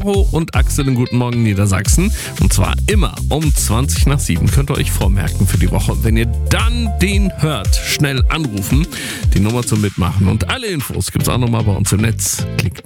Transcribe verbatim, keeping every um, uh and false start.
Caro und Axel in Guten Morgen Niedersachsen. Und zwar immer um zwanzig nach sieben. Könnt ihr euch vormerken für die Woche. Wenn ihr dann den hört, schnell anrufen, die Nummer zum Mitmachen. Und alle Infos gibt's auch nochmal bei uns im Netz. Klickt